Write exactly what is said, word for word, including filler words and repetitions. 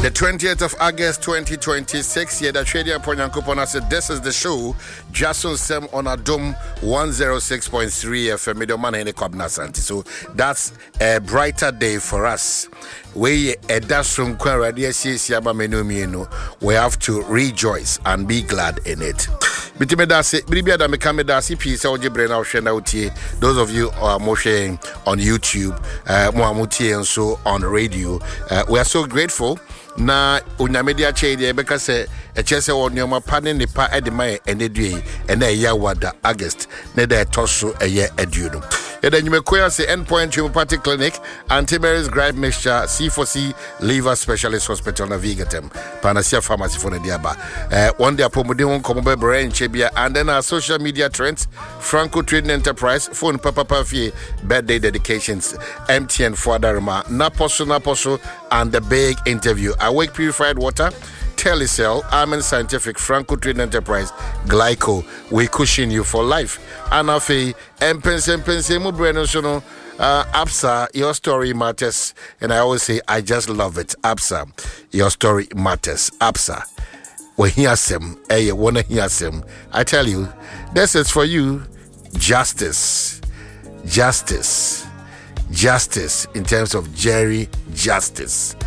The twentieth of August twenty twenty-six, yeah, the Tradia Ponyankopona said, this is the show, Jason Sem on Adom one oh six point three F M, Middleman Hene Kobna Santi. So that's a brighter day for us. We a dash from Kwaradia Siaba Menumino, we have to rejoice and be glad in it. Bitimedasi, Bribia Mekamedasi, Peace, Ojibrena, Shenauti, those of you who are moshing on YouTube, uh, Moamuti, and so on radio, uh, we are so grateful. Na unyamedia chede because a chese on your panin nipa edima and edui and a ya wada August neda tosu a year eduno. And then you may queer say Endpoint Homeopathic Clinic, Antimaris Gripe Mixture, C four C Liver Specialist Hospital na Vigatem, Panacea Pharmacy for the Diaba. Uh, one day Pomodon Comobe Brain Chebia, and then our social media trends, Franco Trading Enterprise, Phone Papa Pafi, birthday dedications, M T N Fuadarma, Naposo Naposo, and the big interview. Awake Purified Water, Telecell, Armin Scientific, Franco Trading Enterprise, Glyco, we cushion you for life. Anafe, Mpense Mpense Mubreno Sono, uh, Absa, your story matters. And I always say, I just love it. Absa, your story matters. Absa, we hear some, eh, wanna hear some. I tell you, this is for you, justice, justice, justice in terms of Jerry Justice.